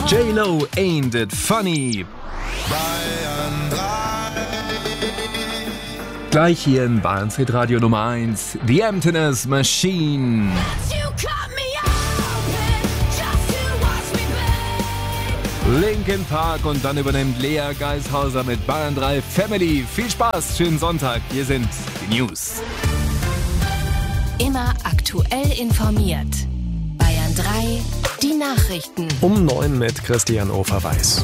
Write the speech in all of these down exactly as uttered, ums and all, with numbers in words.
J-Lo, Ain't It Funny. Gleich hier in Bayerns Hitradio Nummer eins, The Emptiness Machine. Linkin Park und dann übernimmt Lea Geishauser mit Bayern drei Family. Viel Spaß, schönen Sonntag, hier sind die News. Immer aktuell informiert. Bayern drei, die Nachrichten. Um neun mit Christian Oferweis.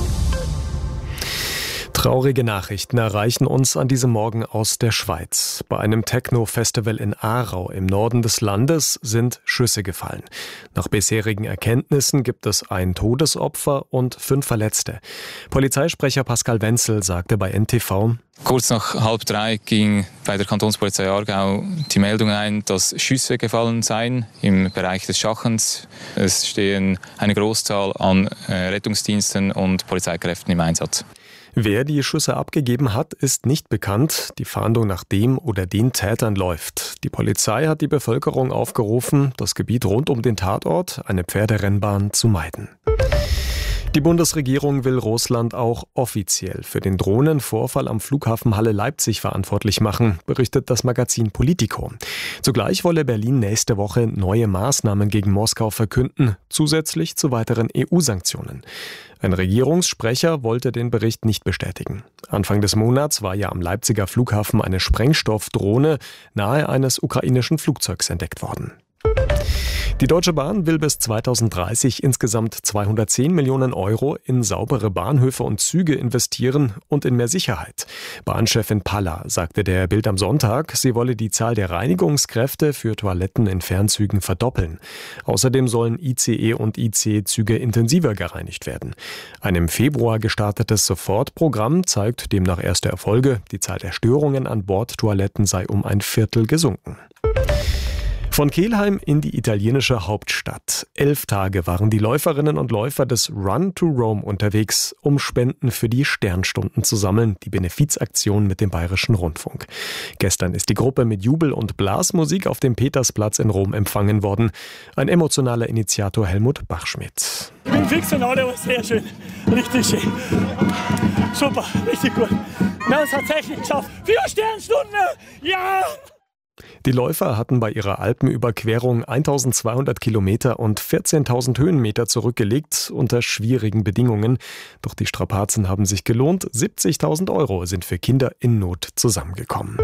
Traurige Nachrichten erreichen uns an diesem Morgen aus der Schweiz. Bei einem Techno-Festival in Aarau im Norden des Landes sind Schüsse gefallen. Nach bisherigen Erkenntnissen gibt es ein Todesopfer und fünf Verletzte. Polizeisprecher Pascal Wenzel sagte bei N T V: Kurz nach halb drei ging bei der Kantonspolizei Aargau die Meldung ein, dass Schüsse gefallen seien im Bereich des Schachens. Es stehen eine Großzahl an Rettungsdiensten und Polizeikräften im Einsatz. Wer die Schüsse abgegeben hat, ist nicht bekannt. Die Fahndung nach dem oder den Tätern läuft. Die Polizei hat die Bevölkerung aufgerufen, das Gebiet rund um den Tatort, eine Pferderennbahn, zu meiden. Die Bundesregierung will Russland auch offiziell für den Drohnenvorfall am Flughafen Halle-Leipzig verantwortlich machen, berichtet das Magazin Politico. Zugleich wolle Berlin nächste Woche neue Maßnahmen gegen Moskau verkünden, zusätzlich zu weiteren E U-Sanktionen. Ein Regierungssprecher wollte den Bericht nicht bestätigen. Anfang des Monats war ja am Leipziger Flughafen eine Sprengstoffdrohne nahe eines ukrainischen Flugzeugs entdeckt worden. Die Deutsche Bahn will bis zweitausenddreißig insgesamt zweihundertzehn Millionen Euro in saubere Bahnhöfe und Züge investieren und in mehr Sicherheit. Bahnchefin Palla sagte der Bild am Sonntag, sie wolle die Zahl der Reinigungskräfte für Toiletten in Fernzügen verdoppeln. Außerdem sollen I C E und I C E-Züge intensiver gereinigt werden. Ein im Februar gestartetes Sofortprogramm zeigt demnach erste Erfolge. Die Zahl der Störungen an Bordtoiletten sei um ein Viertel gesunken. Von Kelheim in die italienische Hauptstadt. Elf Tage waren die Läuferinnen und Läufer des Run to Rome unterwegs, um Spenden für die Sternstunden zu sammeln, die Benefizaktion mit dem Bayerischen Rundfunk. Gestern ist die Gruppe mit Jubel- und Blasmusik auf dem Petersplatz in Rom empfangen worden. Ein emotionaler Initiator Helmut Bachschmidt. Ich bin fix und alle, war sehr schön, richtig schön. Super, richtig gut. Wir haben es tatsächlich geschafft. Vier Sternstunden, ja! Die Läufer hatten bei ihrer Alpenüberquerung eintausendzweihundert Kilometer und vierzehntausend Höhenmeter zurückgelegt unter schwierigen Bedingungen. Doch die Strapazen haben sich gelohnt. siebzigtausend Euro sind für Kinder in Not zusammengekommen.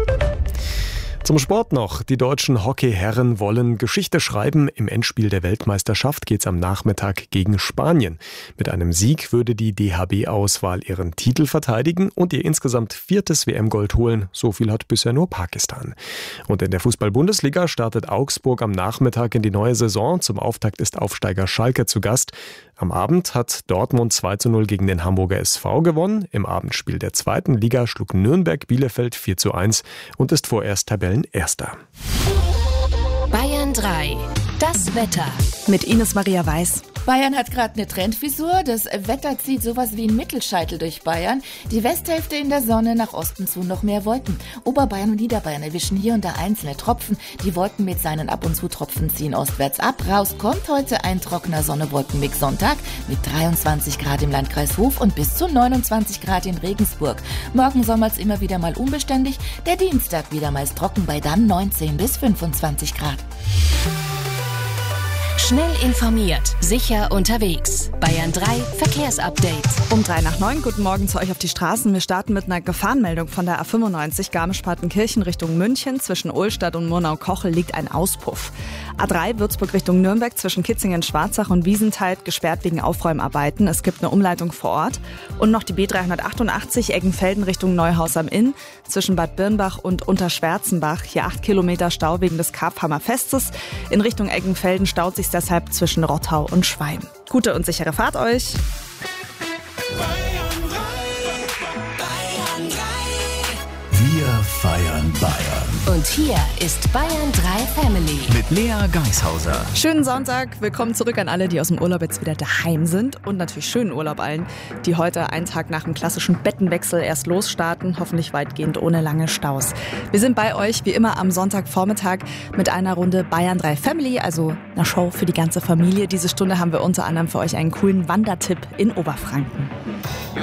Zum Sport noch. Die deutschen Hockeyherren wollen Geschichte schreiben. Im Endspiel der Weltmeisterschaft geht's am Nachmittag gegen Spanien. Mit einem Sieg würde die D H B-Auswahl ihren Titel verteidigen und ihr insgesamt viertes W M-Gold holen. So viel hat bisher nur Pakistan. Und in der Fußball-Bundesliga startet Augsburg am Nachmittag in die neue Saison. Zum Auftakt ist Aufsteiger Schalke zu Gast. Am Abend hat Dortmund zwei zu null gegen den Hamburger S V gewonnen. Im Abendspiel der zweiten Liga schlug Nürnberg Bielefeld vier zu eins und ist vorerst Tabellenerster. Bayern drei, das Wetter. Mit Ines Maria Weiß. Bayern hat gerade eine Trendfrisur. Das Wetter zieht sowas wie ein Mittelscheitel durch Bayern. Die Westhälfte in der Sonne, nach Osten zu noch mehr Wolken. Oberbayern und Niederbayern erwischen hier und da einzelne Tropfen. Die Wolken mit seinen ab und zu Tropfen ziehen ostwärts ab. Raus kommt heute ein trockener Sonne-Wolkenmix Sonntag mit dreiundzwanzig Grad im Landkreis Hof und bis zu neunundzwanzig Grad in Regensburg. Morgen sommert's immer wieder mal unbeständig. Der Dienstag wieder meist trocken bei dann neunzehn bis fünfundzwanzig Grad. Schnell informiert, sicher unterwegs. Bayern drei Verkehrsupdate. Um drei nach neun, guten Morgen zu euch auf die Straßen. Wir starten mit einer Gefahrenmeldung von der A fünfundneunzig Garmisch-Partenkirchen Richtung München. Zwischen Ohlstadt und Murnau-Kochel liegt ein Auspuff. A drei Würzburg Richtung Nürnberg zwischen Kitzingen-Schwarzach und Wiesenthal gesperrt wegen Aufräumarbeiten. Es gibt eine Umleitung vor Ort. Und noch die B dreihundertachtundachtzig Eggenfelden Richtung Neuhaus am Inn zwischen Bad Birnbach und Unterschwärzenbach. Hier acht Kilometer Stau wegen des Karpfhammer Festes. In Richtung Eggenfelden staut sich deshalb zwischen Rottau und Schweim. Gute und sichere Fahrt euch. Wir feiern Bayern. Und Und hier ist Bayern drei Family. Mit Lea Geishauser. Schönen Sonntag, willkommen zurück an alle, die aus dem Urlaub jetzt wieder daheim sind. Und natürlich schönen Urlaub allen, die heute einen Tag nach dem klassischen Bettenwechsel erst losstarten. Hoffentlich weitgehend ohne lange Staus. Wir sind bei euch wie immer am Sonntagvormittag mit einer Runde Bayern drei Family, also einer Show für die ganze Familie. Diese Stunde haben wir unter anderem für euch einen coolen Wandertipp in Oberfranken.